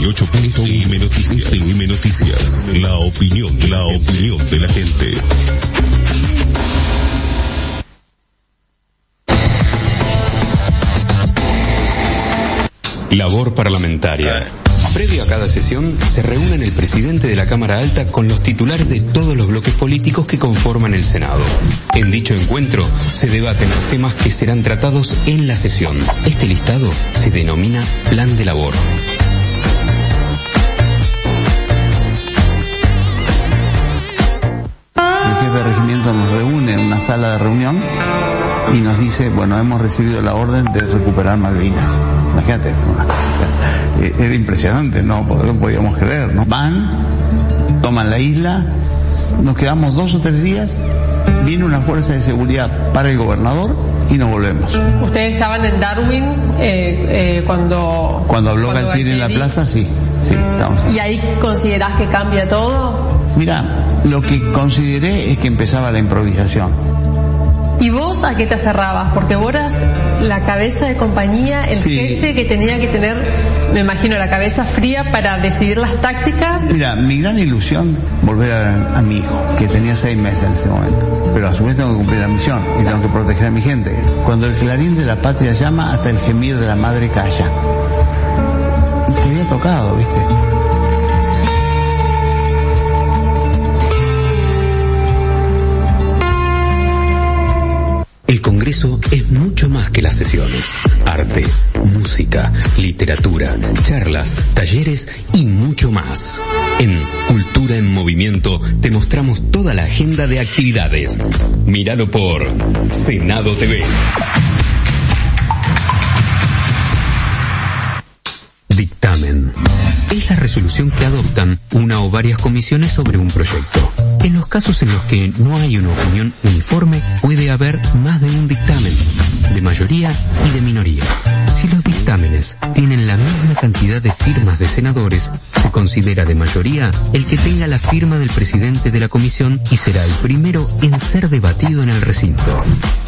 FM Noticias. FM Noticias. La opinión de la gente. Labor parlamentaria. Previo a cada sesión, se reúnen el presidente de la Cámara Alta con los titulares de todos los bloques políticos que conforman el Senado. En dicho encuentro, se debaten los temas que serán tratados en la sesión. Este listado se denomina Plan de Labor. El jefe de regimiento nos reúne en una sala de reunión y nos dice, bueno, hemos recibido la orden de recuperar Malvinas. Imagínate, era impresionante, no podíamos creer, ¿no? Van, toman la isla, nos quedamos 2 o 3 días, viene una fuerza de seguridad para el gobernador y nos volvemos. ¿Ustedes estaban en Darwin cuando habló Galtieri en la plaza? Sí, estábamos ahí. ¿Y ahí considerás que cambia todo? Mira, lo que consideré es que empezaba la improvisación. ¿Y vos a qué te aferrabas? Porque vos eras la cabeza de compañía, el jefe que tenía que tener, me imagino, la cabeza fría para decidir las tácticas. Mira, mi gran ilusión, volver a mi hijo, que tenía 6 meses en ese momento. Pero a su vez tengo que cumplir la misión y tengo que proteger a mi gente. Cuando el clarín de la patria llama, hasta el gemir de la madre calla. Y te había tocado, ¿viste? El Congreso es mucho más que las sesiones. Arte, música, literatura, charlas, talleres y mucho más. En Cultura en Movimiento te mostramos toda la agenda de actividades. Míralo por Senado TV. Dictamen. Es la resolución que adoptan una o varias comisiones sobre un proyecto. En los casos en los que no hay una opinión uniforme, puede haber más de un dictamen, de mayoría y de minoría. Si los dictámenes tienen la misma cantidad de firmas de senadores, se considera de mayoría el que tenga la firma del presidente de la comisión y será el primero en ser debatido en el recinto.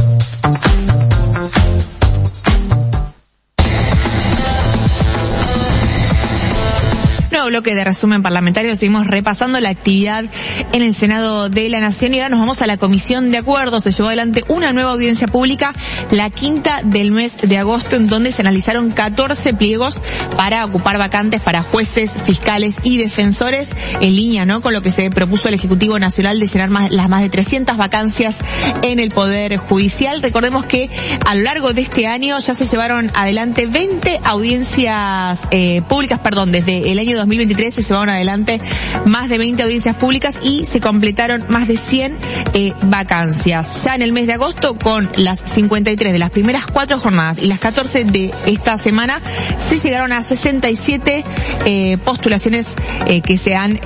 Bloque de resumen parlamentario, seguimos repasando la actividad en el Senado de la Nación y ahora nos vamos a la Comisión de Acuerdos. Se llevó adelante una nueva audiencia pública, la 5ª del mes de agosto, en donde se analizaron 14 pliegos para ocupar vacantes para jueces, fiscales y defensores, en línea, ¿no?, con lo que se propuso el Ejecutivo Nacional de llenar las más de 300 vacancias en el Poder Judicial. Recordemos que a lo largo de este año ya se llevaron adelante 20 audiencias públicas, desde el año 2023 se llevaron adelante más de 20 audiencias públicas y se completaron más de 100 vacancias. Ya en el mes de agosto, con las 53 de las primeras 4 jornadas y las 14 de esta semana, se llegaron a 67 postulaciones que se han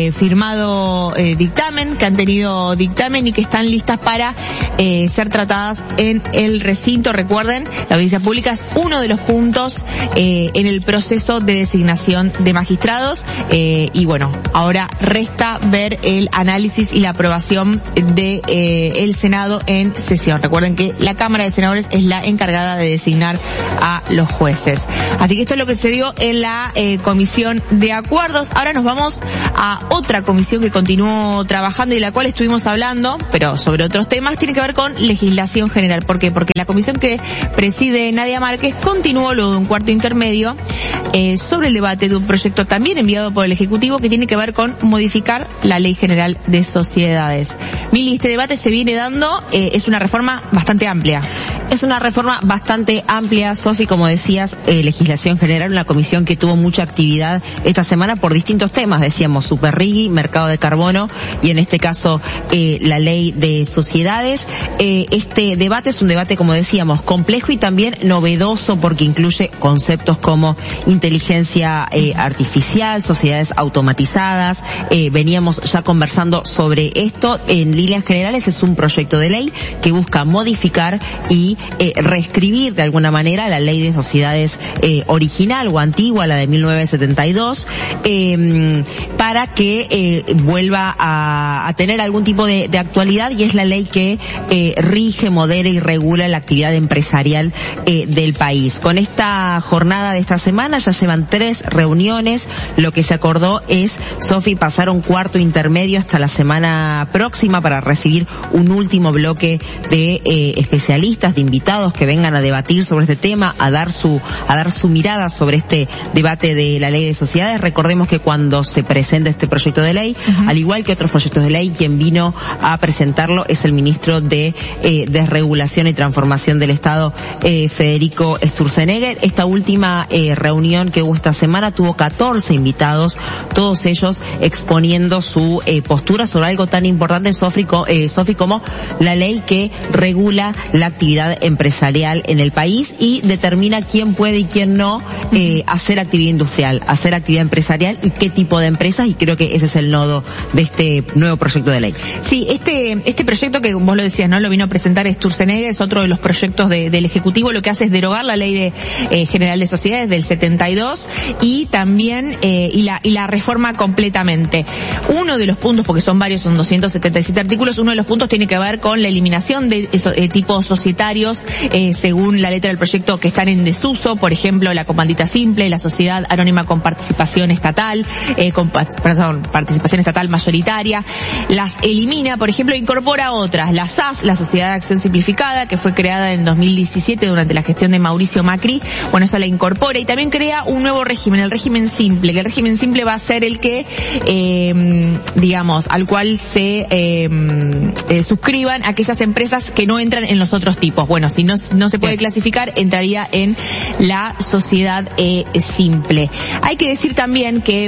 firmado dictamen, que han tenido dictamen y que están listas para ser tratadas en el recinto. Recuerden, la audiencia pública es uno de los puntos en el proceso de designación de magistrados. Y bueno, ahora resta ver el análisis y la aprobación de el Senado en sesión. Recuerden que la Cámara de Senadores es la encargada de designar a los jueces. Así que esto es lo que se dio en la Comisión de Acuerdos. Ahora nos vamos a otra comisión que continuó trabajando y la cual estuvimos hablando, pero sobre otros temas. Tiene que ver con legislación general. ¿Por qué? Porque la comisión que preside Nadia Márquez continuó luego de un cuarto intermedio sobre el debate de un proyecto también enviado por el Ejecutivo que tiene que ver con modificar la Ley General de Sociedades. Mili, este debate se viene dando, es una reforma bastante amplia. Es una reforma bastante amplia, Sofi, como decías, legislación general, una comisión que tuvo mucha actividad esta semana por distintos temas, decíamos, Superrigui, mercado de carbono y en este caso la Ley de Sociedades. Este debate es un debate, como decíamos, complejo y también novedoso porque incluye conceptos como inteligencia artificial, sociedades automatizadas. Veníamos ya conversando sobre esto. En líneas generales es un proyecto de ley que busca modificar y reescribir de alguna manera la ley de sociedades original o antigua, la de 1972, para que vuelva a tener algún tipo de actualidad, y es la ley que rige, modera y regula la actividad empresarial del país. Con esta jornada de esta semana ya llevan 3 reuniones. Lo que se acordó es, Sofi, pasar un cuarto intermedio hasta la semana próxima para recibir un último bloque de especialistas, de invitados que vengan a debatir sobre este tema, a dar su mirada sobre este debate de la ley de sociedades. Recordemos que cuando se presenta este proyecto de ley, al igual que otros proyectos de ley, quien vino a presentarlo es el ministro de Desregulación y Transformación del Estado, Federico Sturzenegger. Esta última reunión que hubo esta semana tuvo 14 invitados, todos ellos exponiendo su postura sobre algo tan importante, Sofi, como la ley que regula la actividad empresarial en el país y determina quién puede y quién no hacer actividad industrial, hacer actividad empresarial y qué tipo de empresas, y creo que ese es el nodo de este nuevo proyecto de ley. Sí, este proyecto que vos lo decías, ¿no? Lo vino a presentar Sturzenegger, es otro de los proyectos del Ejecutivo. Lo que hace es derogar la Ley General de Sociedades del 72 y también y la reforma completamente. Uno de los puntos, porque son varios, son 277 artículos, uno de los puntos tiene que ver con la eliminación de esos tipos societarios según la letra del proyecto que están en desuso, por ejemplo, la comandita simple, la sociedad anónima con participación estatal, participación estatal mayoritaria, las elimina, por ejemplo, incorpora otras, la SAS, la Sociedad de Acción Simplificada, que fue creada en 2017 durante la gestión de Mauricio Macri, bueno, eso la incorpora, y también crea un nuevo régimen, el régimen simple, que el régimen simple va a ser el que, al cual se suscriban aquellas empresas que no entran en los otros tipos. Bueno, si no se puede clasificar, entraría en la sociedad simple. Hay que decir también que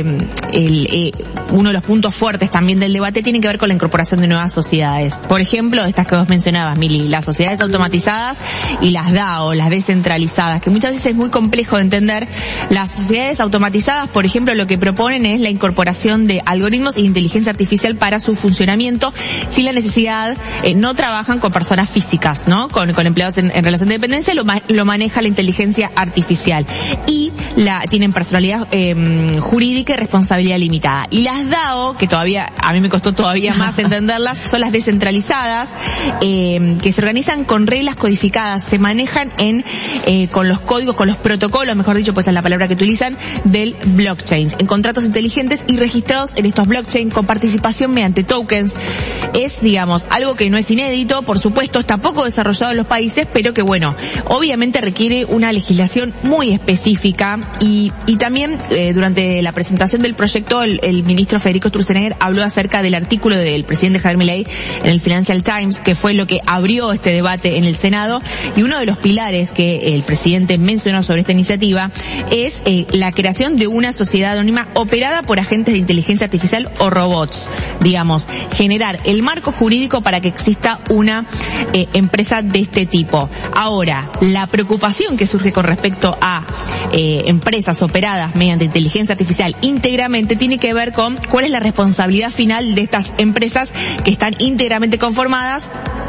uno de los puntos fuertes también del debate tiene que ver con la incorporación de nuevas sociedades. Por ejemplo, estas que vos mencionabas, Mili, las sociedades automatizadas y las DAO, las descentralizadas, que muchas veces es muy complejo de entender. Las sociedades automatizadas, por ejemplo, lo que proponen es la incorporación de algoritmos e inteligencia artificial para su funcionamiento, sin la necesidad, no trabajan con personas físicas, ¿no? Con empleados en relación de dependencia, lo maneja la inteligencia artificial. Y tienen personalidad jurídica y responsabilidad limitada. Y las DAO, que todavía, a mí me costó todavía más entenderlas, son las descentralizadas, que se organizan con reglas codificadas, se manejan con los códigos, con los protocolos, mejor dicho, pues es la palabra que utilizan, del blockchain, en contratos inteligentes y registrados en estos blockchain con participación mediante tokens. Es, algo que no es inédito, por supuesto, está poco desarrollado en los países, pero que bueno, obviamente requiere una legislación muy específica y también durante la presentación del proyecto el ministro Federico Sturzenegger habló acerca del artículo del presidente Javier Milei en el Financial Times, que fue lo que abrió este debate en el Senado, y uno de los pilares que el presidente mencionó sobre esta iniciativa es la creación de una sociedad anónima operada por agentes de inteligencia artificial o robots, generar el marco jurídico para que exista una empresa de este tipo. Ahora, la preocupación que surge con respecto a empresas operadas mediante inteligencia artificial íntegramente tiene que ver con cuál es la responsabilidad final de estas empresas que están íntegramente conformadas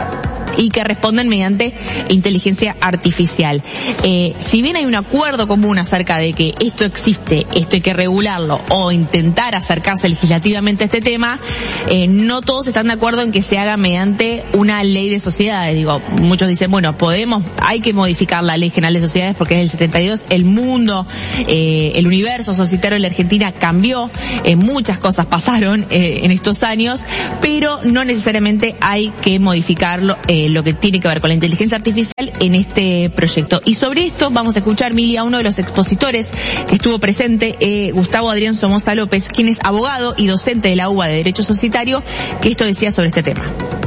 y que responden mediante inteligencia artificial. Si bien hay un acuerdo común acerca de que esto existe, esto hay que regularlo o intentar acercarse legislativamente a este tema, no todos están de acuerdo en que se haga mediante una ley de sociedades. Muchos dicen, bueno, hay que modificar la Ley General de Sociedades porque es del 72, el mundo, el universo societario en la Argentina cambió, muchas cosas pasaron en estos años, pero no necesariamente hay que modificarlo, lo que tiene que ver con la inteligencia artificial en este proyecto. Y sobre esto vamos a escuchar, Mili, a uno de los expositores que estuvo presente, Gustavo Adrián Somoza López, quien es abogado y docente de la UBA de Derecho Societario, que esto decía sobre este tema.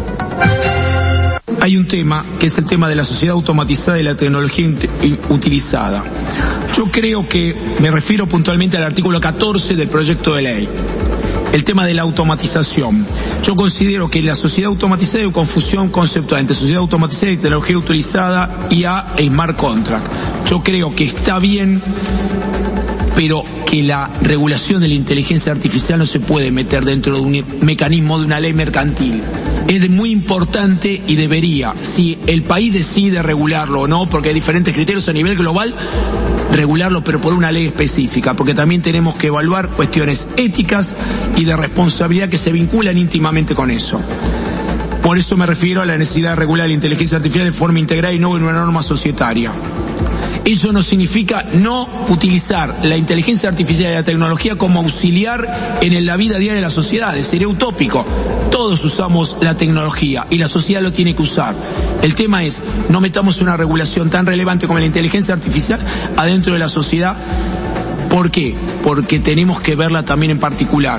Hay un tema que es el tema de la sociedad automatizada y la tecnología utilizada. Yo creo que me refiero puntualmente al artículo 14 del proyecto de ley. El tema de la automatización. Yo considero que la sociedad automatizada hay una confusión conceptual entre sociedad automatizada y tecnología utilizada y a smart contract. Yo creo que está bien pero que la regulación de la inteligencia artificial no se puede meter dentro de un mecanismo de una ley mercantil. Es muy importante y debería, si el país decide regularlo o no, porque hay diferentes criterios a nivel global, regularlo, pero por una ley específica, porque también tenemos que evaluar cuestiones éticas y de responsabilidad que se vinculan íntimamente con eso. Por eso me refiero a la necesidad de regular la inteligencia artificial de forma integral y no en una norma societaria. Eso no significa no utilizar la inteligencia artificial y la tecnología como auxiliar en la vida diaria de las sociedades. Sería utópico. Todos usamos la tecnología y la sociedad lo tiene que usar. El tema es, no metamos una regulación tan relevante como la inteligencia artificial adentro de la sociedad. ¿Por qué? Porque tenemos que verla también en particular.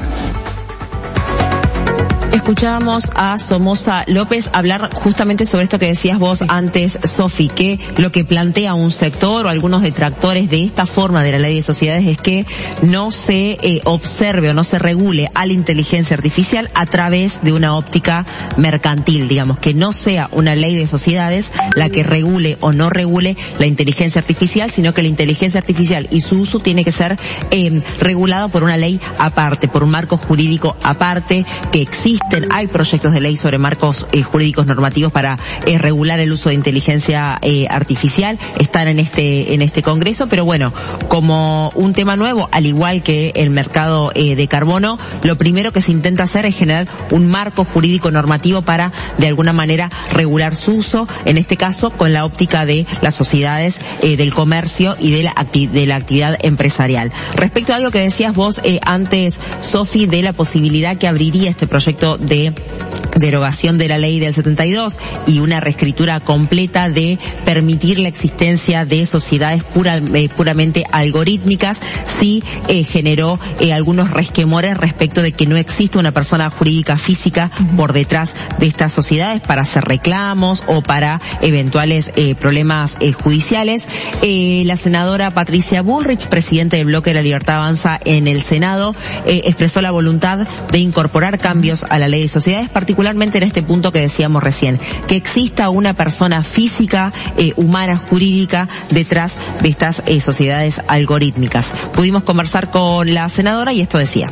Escuchábamos a Somoza López hablar justamente sobre esto que decías vos antes, Sofi, que lo que plantea un sector o algunos detractores de esta forma de la ley de sociedades es que no se observe o no se regule a la inteligencia artificial a través de una óptica mercantil, digamos, que no sea una ley de sociedades la que regule o no regule la inteligencia artificial, sino que la inteligencia artificial y su uso tiene que ser regulado por una ley aparte, por un marco jurídico aparte que existe. Hay proyectos de ley sobre marcos jurídicos normativos para regular el uso de inteligencia artificial, están en este congreso, pero bueno, como un tema nuevo, al igual que el mercado de carbono, lo primero que se intenta hacer es generar un marco jurídico normativo para de alguna manera regular su uso, en este caso con la óptica de las sociedades, del comercio y de la actividad empresarial. Respecto a algo que decías vos antes, Sofi, de la posibilidad que abriría este proyecto de derogación de la ley del 72 y una reescritura completa de permitir la existencia de sociedades puramente algorítmicas, sí generó algunos resquemores respecto de que no existe una persona jurídica física por detrás de estas sociedades para hacer reclamos o para eventuales problemas judiciales. La senadora Patricia Bullrich, presidente del Bloque de la Libertad Avanza en el Senado, expresó la voluntad de incorporar cambios a la ley de sociedades, particularmente en este punto que decíamos recién, que exista una persona física, humana, jurídica detrás de estas sociedades algorítmicas. Pudimos conversar con la senadora y esto decía.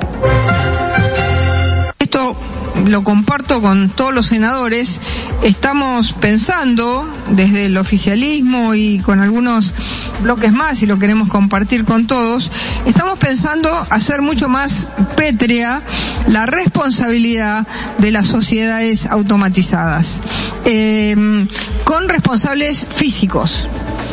Esto lo comparto con todos los senadores. Estamos pensando desde el oficialismo y con algunos bloques más, y lo queremos compartir con todos, estamos pensando hacer mucho más pétrea la responsabilidad de las sociedades automatizadas, con responsables físicos.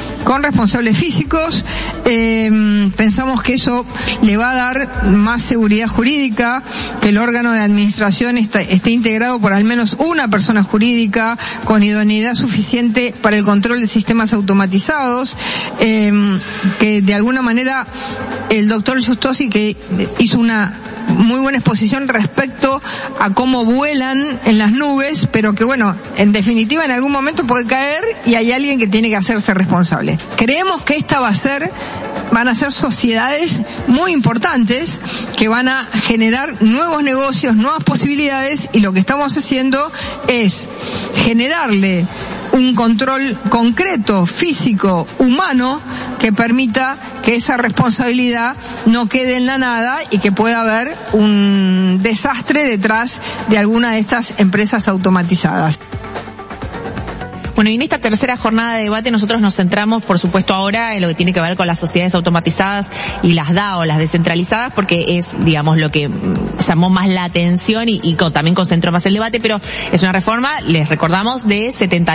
Pensamos que eso le va a dar más seguridad jurídica, que el órgano de administración esté integrado por al menos una persona jurídica con idoneidad suficiente para el control de sistemas automatizados, que de alguna manera el doctor Giustosi, que hizo una muy buena exposición respecto a cómo vuelan en las nubes, pero que bueno, en definitiva en algún momento puede caer y hay alguien que tiene que hacerse responsable. Creemos que van a ser sociedades muy importantes que van a generar nuevos negocios, nuevas posibilidades, y lo que estamos haciendo es generarle un control concreto, físico, humano, que permita que esa responsabilidad no quede en la nada y que pueda haber un desastre detrás de alguna de estas empresas automatizadas. Bueno, y en esta tercera jornada de debate nosotros nos centramos, por supuesto, ahora en lo que tiene que ver con las sociedades automatizadas y las DAO, las descentralizadas, porque es, digamos, lo que llamó más la atención y también concentró más el debate, pero es una reforma, les recordamos, de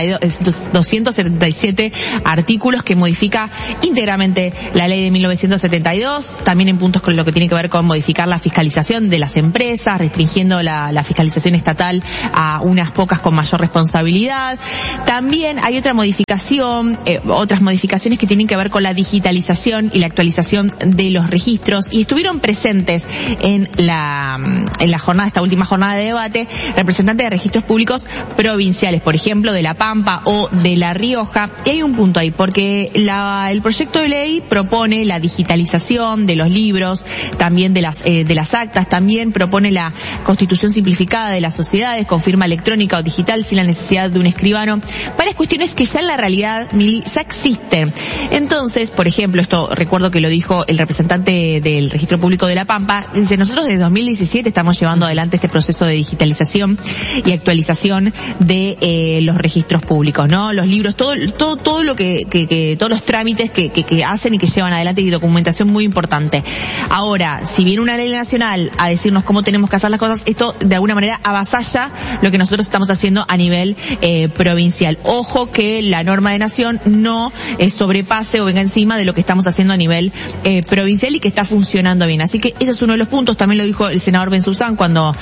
277 artículos que modifica íntegramente la ley de 1972, también en puntos con lo que tiene que ver con modificar la fiscalización de las empresas, restringiendo la fiscalización estatal a unas pocas con mayor responsabilidad. También hay otra modificación, otras modificaciones que tienen que ver con la digitalización y la actualización de los registros, y estuvieron presentes en la jornada, esta última jornada de debate, representantes de registros públicos provinciales, por ejemplo, de La Pampa o de La Rioja. Y hay un punto ahí, porque el proyecto de ley propone la digitalización de los libros, también de las actas, también propone la constitución simplificada de las sociedades con firma electrónica o digital sin la necesidad de un escribano. varias cuestiones que ya en la realidad, Mili, ya existen. Entonces, por ejemplo, esto recuerdo que lo dijo el representante del Registro Público de La Pampa, dice, nosotros desde 2017 estamos llevando adelante este proceso de digitalización y actualización de los registros públicos, ¿no? Los libros, todo lo que todos los trámites que hacen y que llevan adelante, y documentación muy importante. Ahora, si viene una ley nacional a decirnos cómo tenemos que hacer las cosas, esto de alguna manera avasalla lo que nosotros estamos haciendo a nivel provincial. Ojo que la norma de nación no sobrepase o venga encima de lo que estamos haciendo a nivel provincial y que está funcionando bien. Así que ese es uno de los puntos. También lo dijo el senador Benzuzán cuando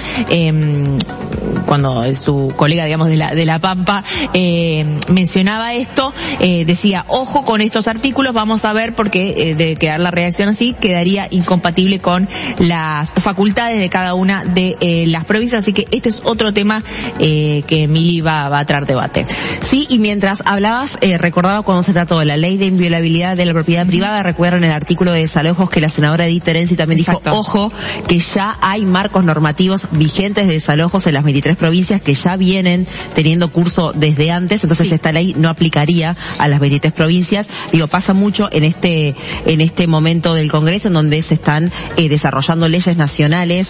su colega, digamos, de la Pampa mencionaba esto, decía, ojo con estos artículos, vamos a ver, porque de quedar la redacción así quedaría incompatible con las facultades de cada una de las provincias. Así que este es otro tema que Mili va a traer debate. Sí, y mientras hablabas, recordaba cuando se trató de la ley de inviolabilidad de la propiedad privada, recuerdan el artículo de desalojos que la senadora Edith Terenzi también dijo, ojo, que ya hay marcos normativos vigentes de desalojos en las 23 provincias que ya vienen teniendo curso desde antes, entonces esta ley no aplicaría a las 23 provincias. Digo, pasa mucho en este momento del Congreso en donde se están desarrollando leyes nacionales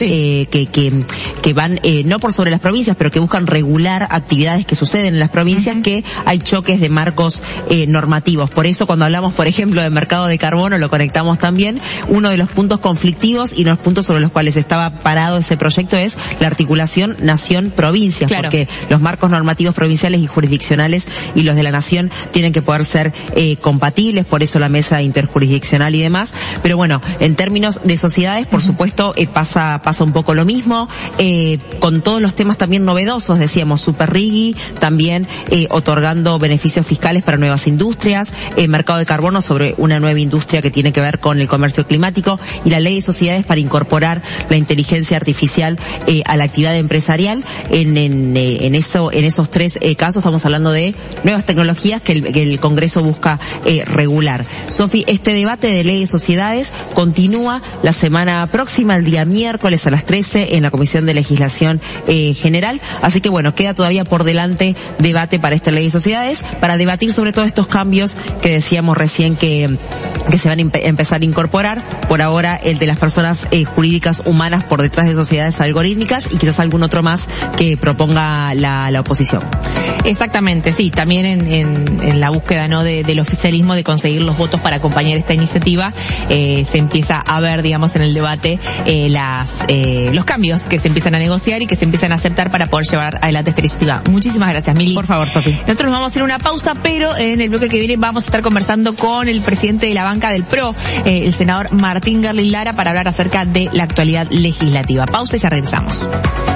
que van no por sobre las provincias, pero que buscan regular actividades que suceden en las provincias, que hay choques de marcos normativos. Por eso cuando hablamos, por ejemplo, de mercado de carbono, lo conectamos también. Uno de los puntos conflictivos y los puntos sobre los cuales estaba parado ese proyecto es la articulación nación-provincia, porque los marcos normativos provinciales y jurisdiccionales y los de la nación tienen que poder ser compatibles, por eso la mesa interjurisdiccional y demás. Pero bueno, en términos de sociedades, por supuesto, pasa un poco lo mismo, con todos los temas también novedosos, decíamos, Superrigui, también otorgando beneficios fiscales para nuevas industrias, mercado de carbono sobre una nueva industria que tiene que ver con el comercio climático, y la ley de sociedades para incorporar la inteligencia artificial a la actividad empresarial. En esos tres casos estamos hablando de nuevas tecnologías que el Congreso busca regular. Sofi, este debate de ley de sociedades continúa la semana próxima, el día miércoles a las 13 en la Comisión de Legislación General, así que bueno, queda todavía por delante debate para esta ley de sociedades, para debatir sobre todos estos cambios que decíamos recién que se van a empezar a incorporar. Por ahora el de las personas jurídicas humanas por detrás de sociedades algorítmicas, y quizás algún otro más que proponga la oposición. Exactamente, sí, también en la búsqueda, ¿no?, del oficialismo de conseguir los votos para acompañar esta iniciativa, se empieza a ver, digamos, en el debate los cambios que se empiezan a negociar y que se empiezan a aceptar para poder llevar adelante esta iniciativa. Muchísimas gracias, Mili. Por favor, Sofi. Nosotros nos vamos a hacer una pausa, pero en el bloque que viene vamos a estar conversando con el presidente de la banca del PRO, el senador Martín Garlin Lara, para hablar acerca de la actualidad legislativa. Pausa y ya regresamos.